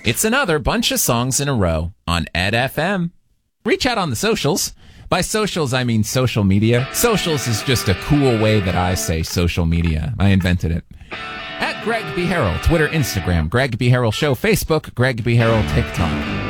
It's another bunch of songs in a row on Ed FM. Reach out on the socials. By socials, I mean social media. Socials is just a cool way that I say social media. I invented it. At Greg B. Harrell, Twitter, Instagram, Greg B. Harrell Show, Facebook, Greg B. Harrell, TikTok.